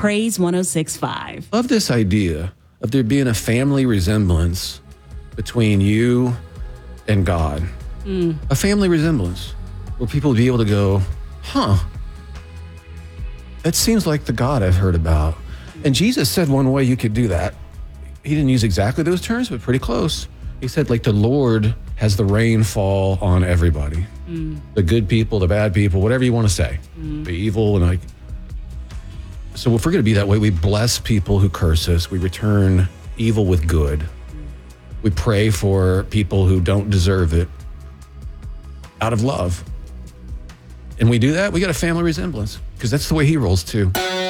Praise 106.5. Love this idea of there being a family resemblance between you and God. A family resemblance where people would be able to go, that seems like the God I've heard about. And Jesus said one way you could do that. He didn't use exactly those terms, but pretty close. He said, like, the Lord has the rain fall on everybody. The good people, the bad people, whatever you want to say. The evil and like. So if we're going to be that way, we bless people who curse us. We return evil with good. We pray for people who don't deserve it out of love. And we do that, we got a family resemblance because that's the way he rolls too.